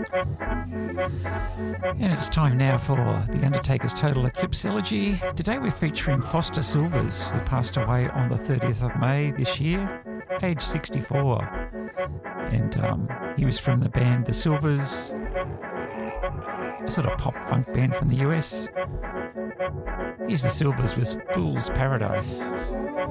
And it's time now for The Undertaker's Total Eclipse Elegy. Today we're featuring Foster Silvers, who passed away on the 30th of May this year, age 64. And he was from the band The Silvers, a sort of pop-funk band from the US. Here's The Silvers with Fool's Paradise.